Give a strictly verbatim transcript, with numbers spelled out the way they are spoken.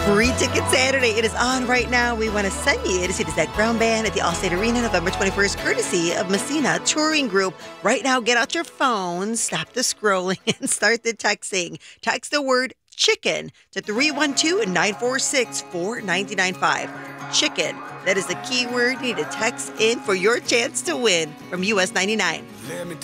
Free Ticket Saturday. It is on right now. We want to send you to see the Zach Brown Band at the Allstate Arena November twenty-first, courtesy of Messina Touring Group. Right now, get out your phone, stop the scrolling, and start the texting. Text the word chicken to three one two, nine four six, four nine nine five. Chicken. That is the key word you need to text in for your chance to win from U S ninety-nine.